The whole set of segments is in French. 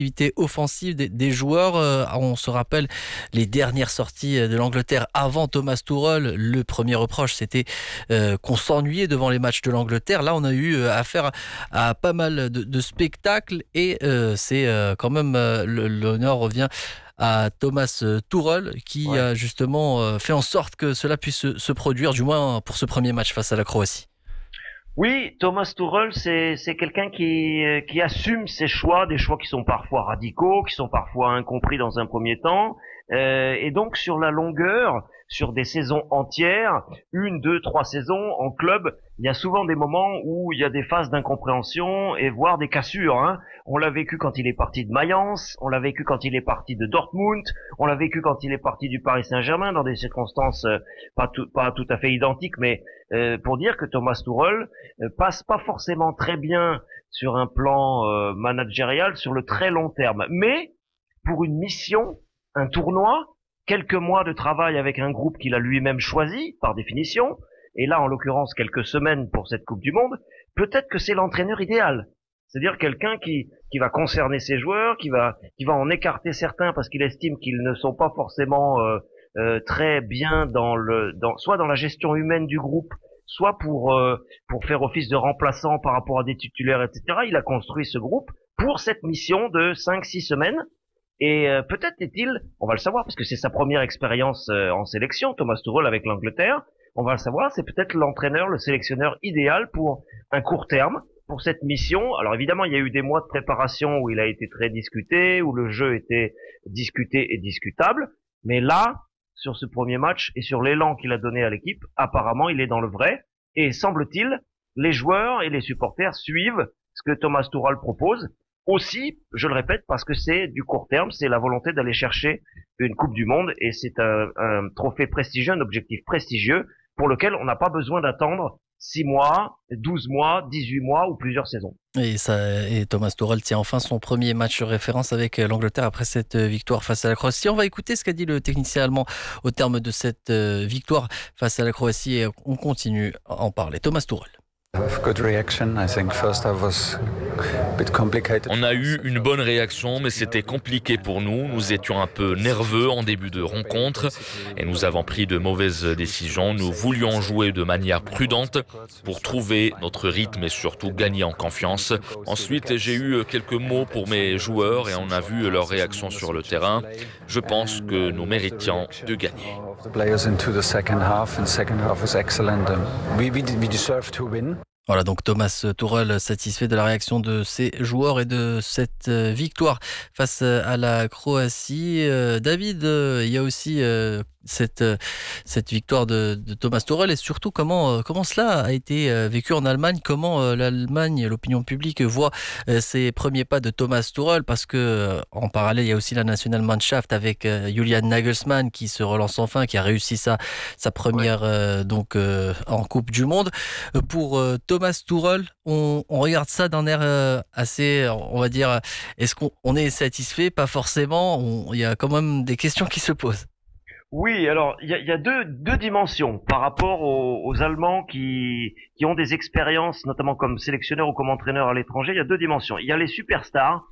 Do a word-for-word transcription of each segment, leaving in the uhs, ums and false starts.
offensive des, des joueurs. Euh, on se rappelle les dernières sorties de l'Angleterre avant Thomas Tuchel. Le premier reproche, c'était euh, qu'on s'ennuyait devant les matchs de l'Angleterre. Là, on a eu euh, affaire à, à pas mal de, de spectacles et euh, c'est euh, quand même euh, le, l'honneur revient à Thomas Tuchel qui Ouais. a justement euh, fait en sorte que cela puisse se, se produire, du moins pour ce premier match face à la Croatie. Oui, Thomas Tuchel, c'est c'est quelqu'un qui euh, qui assume ses choix, des choix qui sont parfois radicaux, qui sont parfois incompris dans un premier temps, euh, et donc sur la longueur, sur des saisons entières, une, deux, trois saisons en club, il y a souvent des moments où il y a des phases d'incompréhension et voire des cassures. Hein. On l'a vécu quand il est parti de Mayence, on l'a vécu quand il est parti de Dortmund, on l'a vécu quand il est parti du Paris Saint-Germain dans des circonstances euh, pas tout pas tout à fait identiques, mais euh, pour dire que Thomas Tuchel euh, passe pas forcément très bien sur un plan euh, managérial sur le très long terme, mais pour une mission, un tournoi, quelques mois de travail avec un groupe qu'il a lui-même choisi par définition, et là en l'occurrence quelques semaines pour cette Coupe du Monde, peut-être que c'est l'entraîneur idéal. C'est-à-dire quelqu'un qui qui va concerner ses joueurs, qui va qui va en écarter certains parce qu'il estime qu'ils ne sont pas forcément euh, euh, très bien dans le dans soit dans la gestion humaine du groupe, soit pour euh, pour faire office de remplaçant par rapport à des titulaires, et cetera. Il a construit ce groupe pour cette mission de cinq six semaines. Et euh, peut-être est-il, on va le savoir parce que c'est sa première expérience euh, en sélection, Thomas Tuchel avec l'Angleterre, on va le savoir, c'est peut-être l'entraîneur, le sélectionneur idéal pour un court terme, pour cette mission. Alors évidemment, il y a eu des mois de préparation où il a été très discuté, où le jeu était discuté et discutable, mais là, sur ce premier match et sur l'élan qu'il a donné à l'équipe, apparemment il est dans le vrai, et semble-t-il, les joueurs et les supporters suivent ce que Thomas Tuchel propose. Aussi, je le répète, parce que c'est du court terme, c'est la volonté d'aller chercher une Coupe du Monde et c'est un, un trophée prestigieux, un objectif prestigieux pour lequel on n'a pas besoin d'attendre six mois, douze mois, dix-huit mois ou plusieurs saisons. Et, ça, et Thomas Tuchel tient enfin son premier match de référence avec l'Angleterre après cette victoire face à la Croatie. On va écouter ce qu'a dit le technicien allemand au terme de cette victoire face à la Croatie et on continue à en parler. Thomas Tuchel. On a eu une bonne réaction, mais c'était compliqué pour nous. Nous étions un peu nerveux en début de rencontre et nous avons pris de mauvaises décisions. Nous voulions jouer de manière prudente pour trouver notre rythme et surtout gagner en confiance. Ensuite, j'ai eu quelques mots pour mes joueurs et on a vu leur réaction sur le terrain. Je pense que nous méritions de gagner. Voilà donc Thomas Tuchel satisfait de la réaction de ses joueurs et de cette victoire face à la Croatie. Euh, David, euh, il y a aussi euh, cette, cette victoire de, de Thomas Tuchel et surtout comment, comment cela a été vécu en Allemagne, comment euh, l'Allemagne, l'opinion publique voit euh, ces premiers pas de Thomas Tuchel parce que euh, en parallèle il y a aussi la Nationalmannschaft avec euh, Julian Nagelsmann qui se relance enfin, qui a réussi sa, sa première ouais. euh, donc euh, en Coupe du Monde. Pour euh, Thomas Tuchel, on, on regarde ça d'un air euh, assez, on va dire, est-ce qu'on on est satisfait? Pas forcément, il y a quand même des questions qui se posent. Oui, alors il y a, y a deux, deux dimensions par rapport aux, aux Allemands qui, qui ont des expériences, notamment comme sélectionneurs ou comme entraîneurs à l'étranger. Il y a deux dimensions. Il y a les superstars,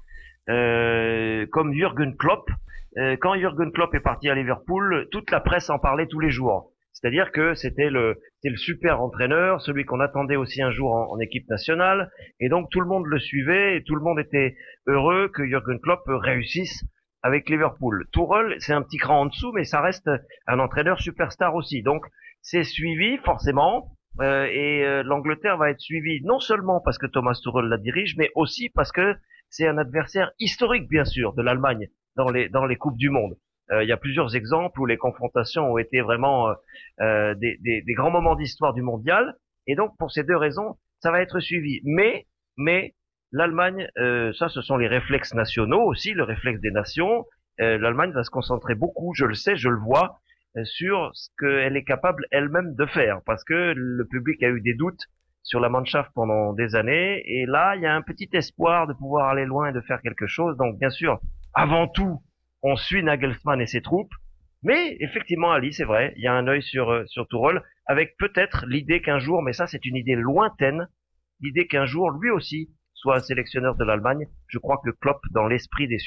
euh, comme Jürgen Klopp. Euh, quand Jürgen Klopp est parti à Liverpool, toute la presse en parlait tous les jours. C'est-à-dire que c'était le, c'était le super entraîneur, celui qu'on attendait aussi un jour en, en équipe nationale. Et donc tout le monde le suivait et tout le monde était heureux que Jürgen Klopp réussisse avec Liverpool. Tuchel, c'est un petit cran en dessous, mais ça reste un entraîneur superstar aussi. Donc, c'est suivi forcément, euh, et euh, l'Angleterre va être suivie non seulement parce que Thomas Tuchel la dirige, mais aussi parce que c'est un adversaire historique, bien sûr, de l'Allemagne dans les dans les coupes du monde. Euh, il y a plusieurs exemples où les confrontations ont été vraiment euh, euh, des, des, des grands moments d'histoire du mondial, et donc pour ces deux raisons, ça va être suivi. Mais mais L'Allemagne, euh, ça, ce sont les réflexes nationaux aussi, le réflexe des nations. Euh, L'Allemagne va se concentrer beaucoup, je le sais, je le vois, euh, sur ce qu'elle est capable elle-même de faire, parce que le public a eu des doutes sur la Mannschaft pendant des années, et là, il y a un petit espoir de pouvoir aller loin et de faire quelque chose. Donc, bien sûr, avant tout, on suit Nagelsmann et ses troupes, mais effectivement, Ali, c'est vrai, il y a un œil sur euh, sur Tuchel, avec peut-être l'idée qu'un jour, mais ça, c'est une idée lointaine, l'idée qu'un jour, lui aussi, soit sélectionneur de l'Allemagne. Je crois que Klopp, dans l'esprit des